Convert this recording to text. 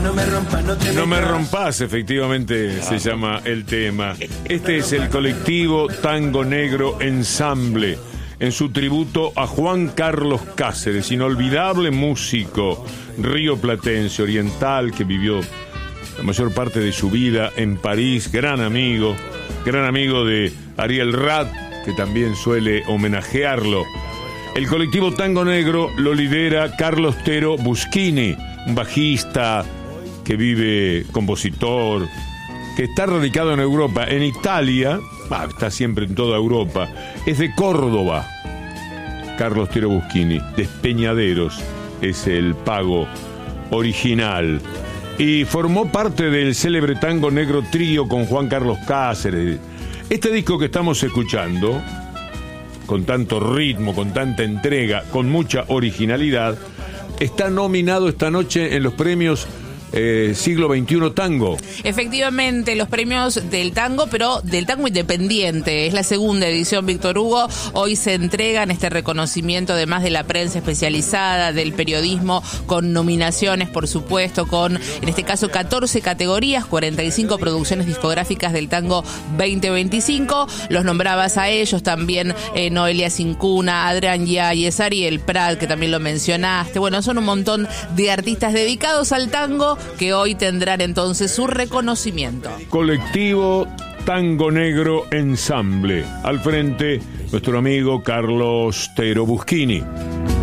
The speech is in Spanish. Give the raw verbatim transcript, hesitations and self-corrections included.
no me rompas, no te No me metas. rompas, efectivamente se llama el tema. Este es el colectivo Tango Negro Ensamble, en su tributo a Juan Carlos Cáceres, inolvidable músico rioplatense oriental que vivió la mayor parte de su vida en París, gran amigo, gran amigo de Ariel Rat, que también suele homenajearlo. El colectivo Tango Negro lo lidera Carlos Tero Buschini, un bajista que vive, compositor, que está radicado en Europa, en Italia, ah, está siempre en toda Europa, es de Córdoba. Carlos Tero Buschini, Despeñaderos es el pago original. Y formó parte del célebre Tango Negro Trío con Juan Carlos Cáceres. Este disco que estamos escuchando, con tanto ritmo, con tanta entrega, con mucha originalidad, está nominado esta noche en los premios eh, Siglo veintiuno Tango. Efectivamente, los premios del tango, pero del tango independiente. Es la segunda edición, Víctor Hugo. Hoy se entregan este reconocimiento, además de la prensa especializada, del periodismo, con nominaciones, por supuesto, con, en este caso, catorce categorías, cuarenta y cinco producciones discográficas del tango veinte veinticinco. Los nombrabas a ellos también, eh, Noelia Cincuna, Adrián Yáñez, Ariel Prat, que también lo mencionaste. Bueno, son un montón de artistas dedicados al tango que hoy tendrán entonces su reconocimiento. Colectivo Tango Negro Ensamble. Al frente, nuestro amigo Carlos Tero Buschini.